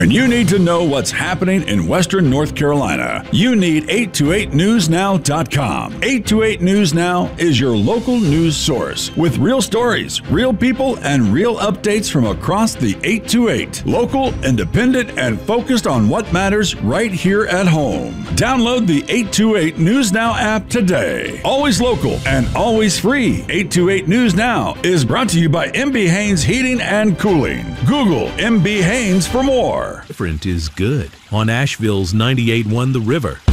And you need to know what's happening in Western North Carolina. You need 828newsnow.com. 828 News Now is your local news source with real stories, real people, and real updates from across the 828. Local, independent, and focused on what matters right here at home. Download the 828 News Now app today. Always local and always free. 828 News Now is brought to you by MB Haynes Heating and Cooling. Google MB Haynes for more. Different is good on Asheville's 98.1 The River.